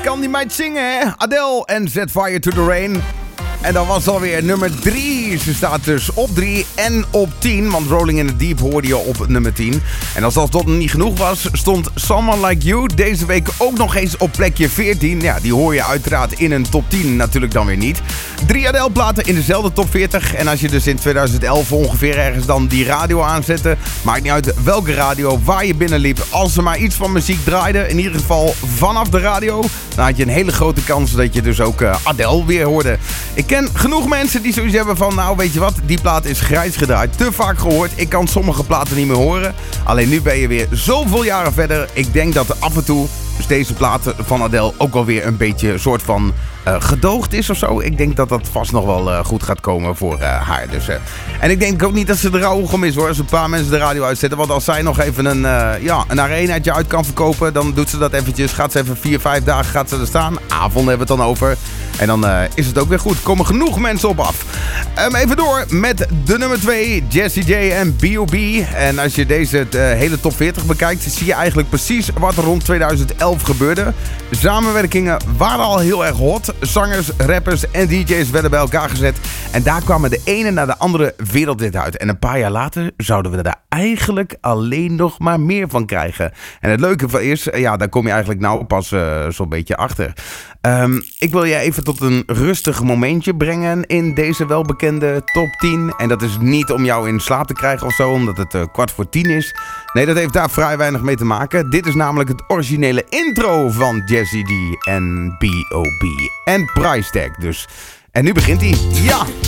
kan die meid zingen, hè? Adele en Set Fire to the Rain. En dat was alweer nummer 3. Ze staat dus op 3 en op 10. Want Rolling in the Deep hoorde je op nummer 10. En als dat niet genoeg was, stond Someone Like You deze week ook nog eens op plekje 14. Ja, die hoor je uiteraard in een top 10 natuurlijk dan weer niet. 3 Adele-platen in dezelfde top 40. En als je dus in 2011 ongeveer ergens dan die radio aanzette, maakt niet uit welke radio, waar je binnenliep. Als er maar iets van muziek draaide, in ieder geval vanaf de radio, dan had je een hele grote kans dat je dus ook Adele weer hoorde. Ik ken genoeg mensen die zoiets hebben van, nou weet je wat, die plaat is grijs gedraaid. Te vaak gehoord, ik kan sommige platen niet meer horen. Alleen nu ben je weer zoveel jaren verder. Ik denk dat er af en toe dus deze platen van Adele ook wel weer een beetje een soort van gedoogd is of zo. Ik denk dat dat vast nog wel goed gaat komen voor haar. Dus, en ik denk ook niet dat ze de rauwgom is hoor, als een paar mensen de radio uitzetten. Want als zij nog even een arenaatje uit kan verkopen, dan doet ze dat eventjes. Gaat ze even 4-5 dagen gaat ze er staan. Avonden hebben we het dan over. En dan is het ook weer goed. Komen genoeg mensen op af. Even door met de nummer 2. Jessie J en B.O.B. En als je deze hele top 40 bekijkt, zie je eigenlijk precies wat er rond 2011 gebeurde. De samenwerkingen waren al heel erg hot. Zangers, rappers en DJ's werden bij elkaar gezet. En daar kwamen de ene naar de andere wereldhit uit. En een paar jaar later zouden we daar eigenlijk alleen nog maar meer van krijgen. En het leuke van is, daar kom je eigenlijk nou pas zo'n beetje achter. Ik wil je even tot een rustig momentje brengen in deze welbekende top 10. En dat is niet om jou in slaap te krijgen of zo, omdat het 9:15 is. Nee, dat heeft daar vrij weinig mee te maken. Dit is namelijk het originele intro van Jessie D en B.O.B. en Price Tag dus. En nu begint hij. Ja!